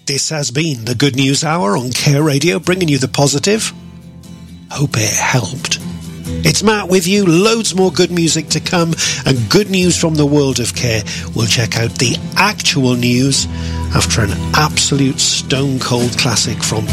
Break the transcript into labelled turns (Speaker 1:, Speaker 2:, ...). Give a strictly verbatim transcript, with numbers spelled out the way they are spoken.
Speaker 1: This has been the Good News Hour on Care Radio, bringing you the positive. Hope it helped. It's Matt with you. Loads more good music to come and good news from the world of care. We'll check out the actual news after an absolute stone cold classic from